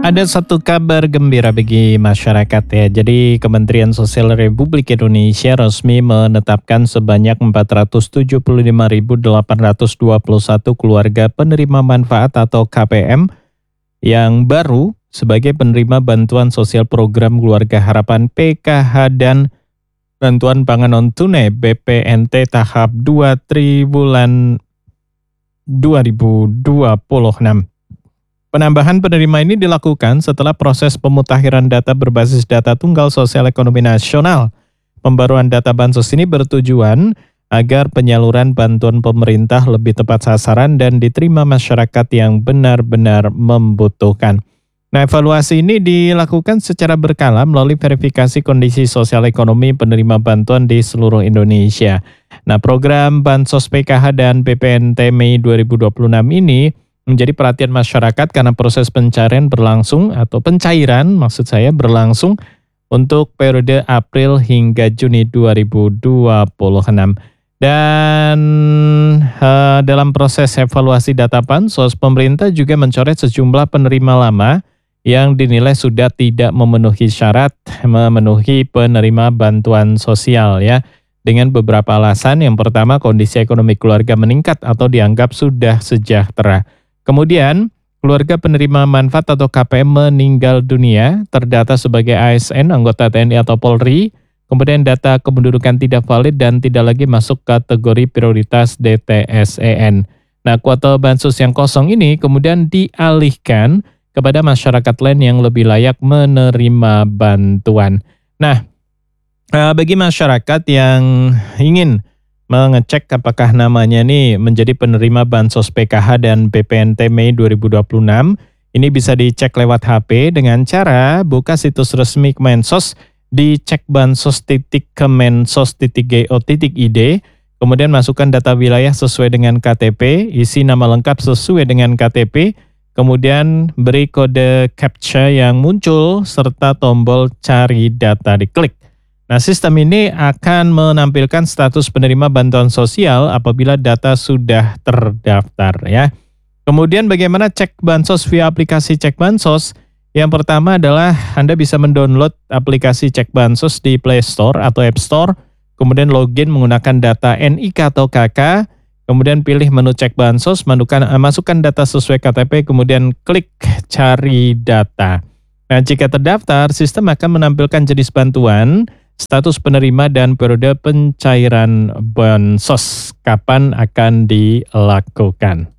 Ada satu kabar gembira bagi masyarakat ya. Jadi Kementerian Sosial Republik Indonesia resmi menetapkan sebanyak 475.821 keluarga penerima manfaat atau KPM yang baru sebagai penerima bantuan sosial program Keluarga Harapan PKH dan bantuan pangan non-tunai BPNT tahap 2 triwulan 2026. Penambahan penerima ini dilakukan setelah proses pemutakhiran data berbasis data tunggal sosial ekonomi nasional. Pembaruan data bansos ini bertujuan agar penyaluran bantuan pemerintah lebih tepat sasaran dan diterima masyarakat yang benar-benar membutuhkan. Nah, evaluasi ini dilakukan secara berkala melalui verifikasi kondisi sosial ekonomi penerima bantuan di seluruh Indonesia. Nah, program Bansos PKH dan BPNT Mei 2026 ini menjadi perhatian masyarakat karena proses pencairan berlangsung berlangsung untuk periode April hingga Juni 2026. Dan dalam proses evaluasi data bansos, pemerintah juga mencoret sejumlah penerima lama yang dinilai sudah tidak memenuhi syarat memenuhi penerima bantuan sosial ya. Dengan beberapa alasan. Yang pertama, kondisi ekonomi keluarga meningkat atau dianggap sudah sejahtera. Kemudian, keluarga penerima manfaat atau KPM meninggal dunia, terdata sebagai ASN, anggota TNI atau Polri, kemudian data kependudukan tidak valid dan tidak lagi masuk kategori prioritas DTSEN. Nah, kuota bansos yang kosong ini kemudian dialihkan kepada masyarakat lain yang lebih layak menerima bantuan. Nah, bagi masyarakat yang ingin mengecek apakah namanya nih menjadi penerima Bansos PKH dan BPNT Mei 2026, ini bisa dicek lewat HP dengan cara buka situs resmi Kemensos di cekbansos.kemensos.go.id, kemudian masukkan data wilayah sesuai dengan KTP, isi nama lengkap sesuai dengan KTP, kemudian beri kode CAPTCHA yang muncul serta tombol cari data diklik. Nah, sistem ini akan menampilkan status penerima bantuan sosial apabila data sudah terdaftar ya. Kemudian bagaimana cek bansos via aplikasi Cek Bansos? Yang pertama adalah Anda bisa mendownload aplikasi Cek Bansos di Play Store atau App Store, kemudian login menggunakan data NIK atau KK, kemudian pilih menu Cek Bansos, masukkan data sesuai KTP, kemudian klik cari data. Nah, jika terdaftar, sistem akan menampilkan jenis bantuan, status penerima dan periode pencairan bansos kapan akan dilakukan.